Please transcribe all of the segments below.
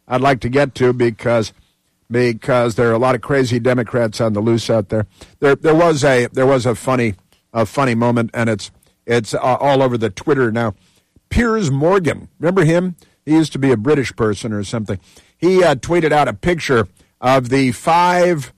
I'd like to get to because there are a lot of crazy Democrats on the loose out there. There was a funny moment, and it's all over the Twitter now. Piers Morgan, remember him? He used to be a British person or something. He tweeted out a picture of the 5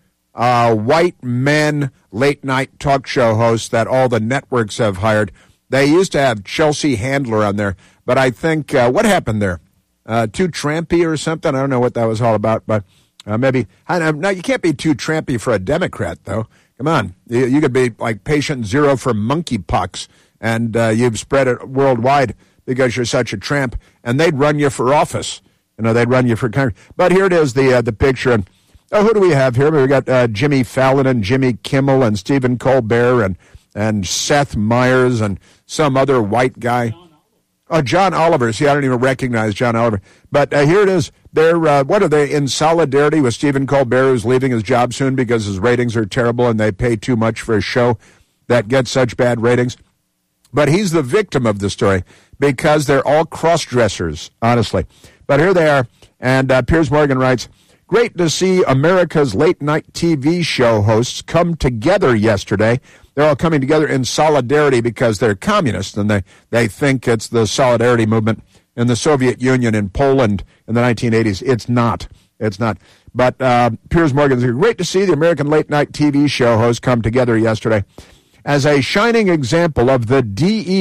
white men late-night talk show hosts that all the networks have hired. They used to have Chelsea Handler on there, but I think, what happened there? Too trampy or something? I don't know what that was all about, but maybe. Now, you can't be too trampy for a Democrat, though. Come on. You could be like patient zero for monkeypox, and you've spread it worldwide because you're such a tramp, and they'd run you for office. They'd run you for Congress. But here it is, the picture. And who do we have here? We got Jimmy Fallon and Jimmy Kimmel and Stephen Colbert and Seth Meyers and some other white guy. Oh, John Oliver. See, I don't even recognize John Oliver. But here it is. They're, what are they, in solidarity with Stephen Colbert, who's leaving his job soon because his ratings are terrible and they pay too much for a show that gets such bad ratings. But he's the victim of the story because they're all cross-dressers, honestly. But here they are, and Piers Morgan writes, great to see America's late-night TV show hosts come together yesterday. They're all coming together in solidarity because they're communists, and they think it's the solidarity movement in the Soviet Union in Poland in the 1980s. It's not. It's not. But Piers Morgan says, great to see the American late-night TV show hosts come together yesterday as a shining example of the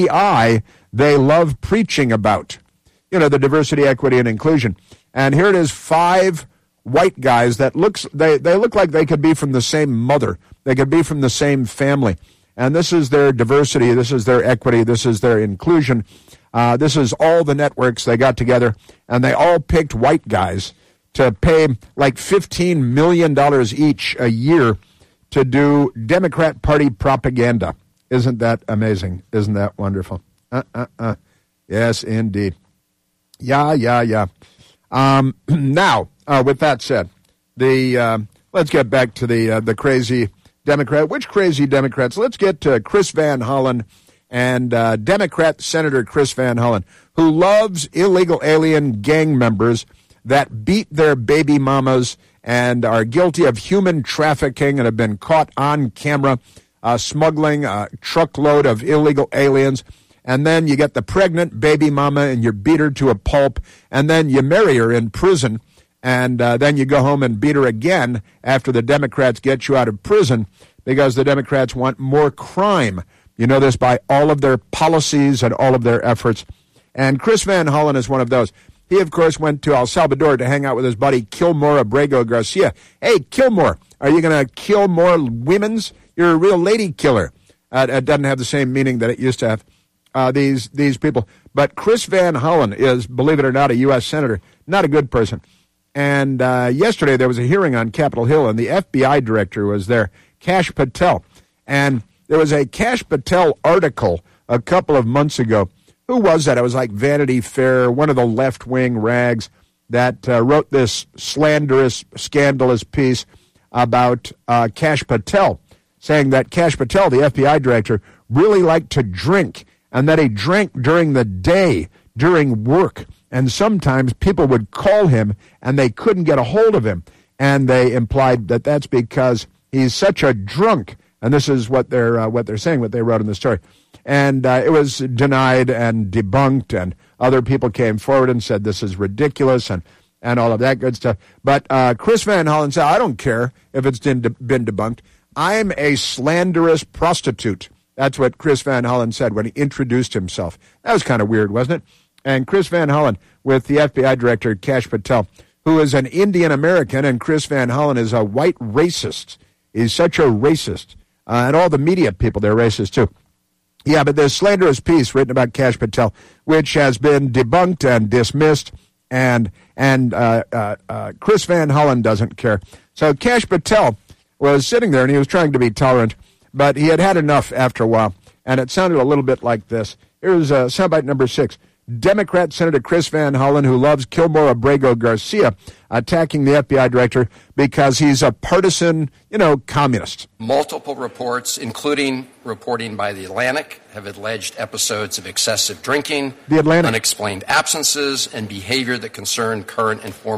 DEI they love preaching about. The diversity, equity, and inclusion. And here it is, 5 white guys that they look like they could be from the same mother. They could be from the same family. And this is their diversity, this is their equity, this is their inclusion. This is all the networks they got together, and they all picked white guys to pay like $15 million each a year to do Democrat Party propaganda. Isn't that amazing? Isn't that wonderful? Yes, indeed. Yeah. Now, with that said, let's get back to the crazy Democrat. Which crazy Democrats? Let's get to Chris Van Hollen and Democrat Senator Chris Van Hollen, who loves illegal alien gang members that beat their baby mamas and are guilty of human trafficking and have been caught on camera smuggling a truckload of illegal aliens. And then you get the pregnant baby mama and you beat her to a pulp, and then you marry her in prison, and then you go home and beat her again after the Democrats get you out of prison because the Democrats want more crime. You know this by all of their policies and all of their efforts. And Chris Van Hollen is one of those. He, of course, went to El Salvador to hang out with his buddy Kilmore Abrego Garcia. Hey, Kilmore, are you going to kill more women's? You're a real lady killer. It doesn't have the same meaning that it used to have. These people. But Chris Van Hollen is, believe it or not, a U.S. Senator, not a good person. And yesterday there was a hearing on Capitol Hill, and the FBI director was there, Kash Patel. And there was a Kash Patel article a couple of months ago. Who was that? It was like Vanity Fair, one of the left-wing rags that wrote this slanderous, scandalous piece about Kash Patel, saying that Kash Patel, the FBI director, really liked to drink, and that he drank during the day, during work. And sometimes people would call him, and they couldn't get a hold of him. And they implied that that's because he's such a drunk. And this is what they're saying, what they wrote in the story. And it was denied and debunked, and other people came forward and said this is ridiculous and all of that good stuff. But Chris Van Hollen said, I don't care if it's been debunked. I'm a slanderous prostitute. That's what Chris Van Hollen said when he introduced himself. That was kind of weird, wasn't it? And Chris Van Hollen with the FBI director, Kash Patel, who is an Indian American, and Chris Van Hollen is a white racist. He's such a racist. And all the media people, they're racist too. Yeah, but there's slanderous piece written about Kash Patel, which has been debunked and dismissed, and Chris Van Hollen doesn't care. So Kash Patel was sitting there, and he was trying to be tolerant, but he had had enough after a while, and it sounded a little bit like this. Here's soundbite number 6. Democrat Senator Chris Van Hollen, who loves Kilmore Abrego Garcia, attacking the FBI director because he's a partisan, communist. Multiple reports, including reporting by The Atlantic, have alleged episodes of excessive drinking, The Atlantic. unexplained absences, and behavior that concern current and former